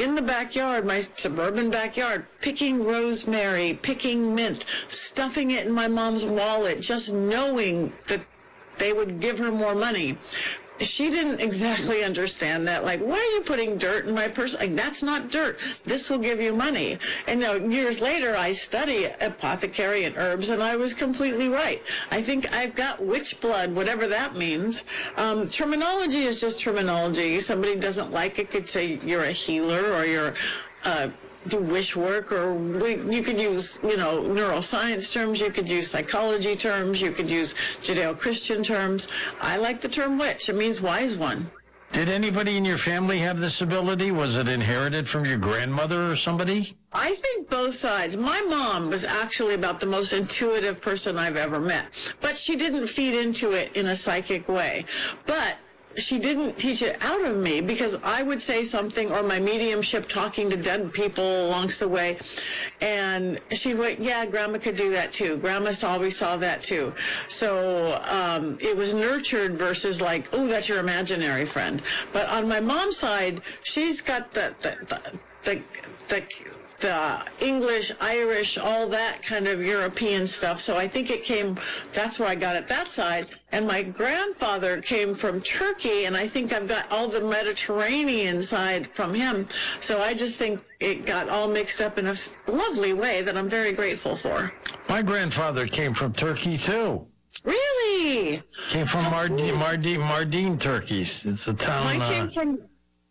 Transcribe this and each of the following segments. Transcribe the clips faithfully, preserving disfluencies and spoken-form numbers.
in the backyard, my suburban backyard, picking rosemary, picking mint, stuffing it in my mom's wallet, just knowing that they would give her more money. She didn't exactly understand that. Like, why are you putting dirt in my purse? Like, that's not dirt. This will give you money. And you know, years later, I study apothecary and herbs, and I was completely right. I think I've got witch blood, whatever that means. Um, terminology is just terminology. Somebody doesn't like it, could say you're a healer or you're uh, do wish work, or we, you could use, you know, neuroscience terms, you could use psychology terms, you could use Judeo-Christian terms. I like the term witch. It means wise one. Did anybody in your family have this ability? Was it inherited from your grandmother or somebody? I think both sides. My mom was actually about the most intuitive person I've ever met, but she didn't feed into it in a psychic way. But she didn't teach it out of me, because I would say something, or my mediumship talking to dead people along the way, and she went, yeah, Grandma could do that too. Grandma always saw that too. So um, it was nurtured versus like, oh, that's your imaginary friend. But on my mom's side, she's got the the the, the, the the English, Irish, all that kind of European stuff. So I think it came, that's where I got it that side. And my grandfather came from Turkey, and I think I've got all the Mediterranean side from him. So I just think it got all mixed up in a lovely way that I'm very grateful for. My grandfather came from Turkey, too. Really? Came from Mardin, Mardin, Mardin, Turkey. It's a town. Mine came uh, from...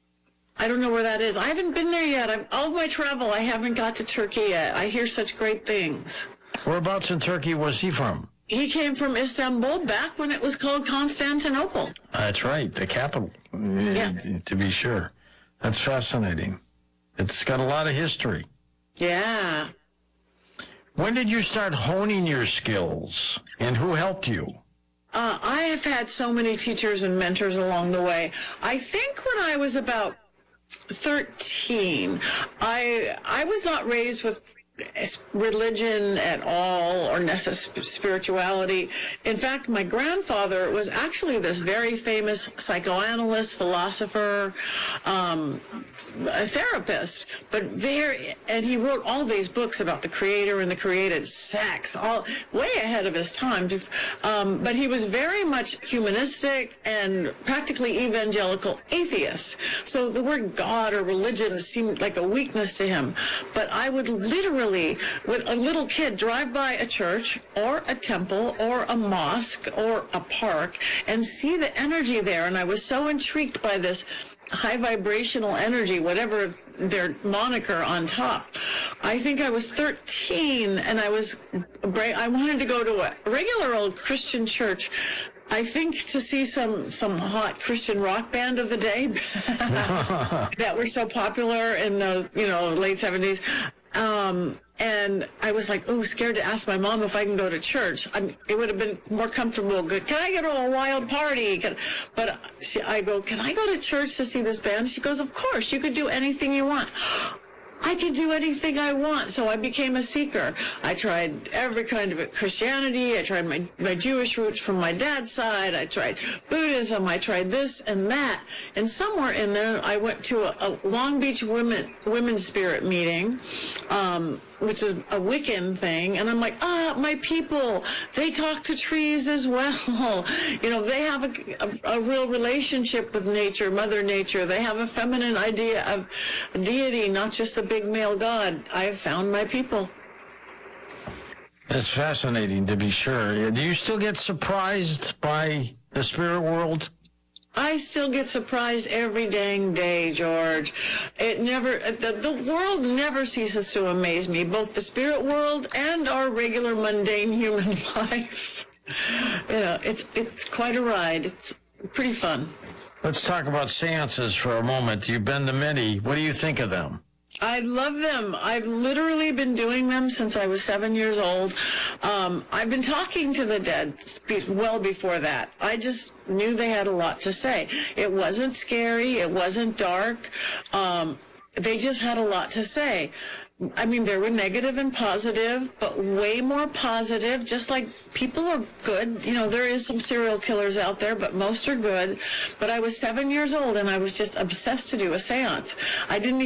I don't know where that is. I haven't been there yet. I'm, all my travel, I haven't got to Turkey yet. I hear such great things. Whereabouts in Turkey was he from? He came from Istanbul back when it was called Constantinople. That's right, the capital, Yeah. to be sure. That's fascinating. It's got a lot of history. Yeah. When did you start honing your skills, and who helped you? Uh, I have had so many teachers and mentors along the way. I think when I was about thirteen, I I was not raised with religion at all, or necessarily spirituality. In fact, my grandfather was actually this very famous psychoanalyst, philosopher, um, a therapist, but very, and he wrote all these books about the creator and the created, sex, all way ahead of his time. Um, but he was very much humanistic and practically evangelical atheist. So the word God or religion seemed like a weakness to him. But I would literally, when a little kid, drive by a church or a temple or a mosque or a park and see the energy there. And I was so intrigued by this high vibrational energy, whatever their moniker on top. I think I was thirteen, and I was, I wanted to go to a regular old Christian church, I think, to see some some hot Christian rock band of the day that were so popular in the, you know, late seventies. Um, and I was like, oh, scared to ask my mom if I can go to church. I mean, it would have been more comfortable. Good. Can I go to a wild party? Can, but she, I go, can I go to church to see this band? She goes, of course, you could do anything you want. I could do anything I want. So I became a seeker. I tried every kind of Christianity. I tried my, my Jewish roots from my dad's side. I tried Buddhism. I tried this and that. And somewhere in there, I went to a, a Long Beach women, women's spirit meeting, um, which is a Wiccan thing. And I'm like, ah, my people, they talk to trees as well. You know, they have a, a, a real relationship with nature, Mother Nature. They have a feminine idea of deity, not just the big male god. I have found my people. That's fascinating, to be sure. Do you still get surprised by the spirit world? I still get surprised every dang day, George. It never, the, the world never ceases to amaze me, both the spirit world and our regular mundane human life. You know, it's, it's quite a ride. It's pretty fun. Let's talk about seances for a moment. You've been to many. What do you think of them? I love them. I've literally been doing them since I was seven years old. Um, I've been talking to the dead well before that. I just knew they had a lot to say. It wasn't scary. It wasn't dark. Um, they just had a lot to say. I mean, there were negative and positive, but way more positive, just like people are good. You know, there is some serial killers out there, but most are good. But I was seven years old, and I was just obsessed to do a seance. I didn't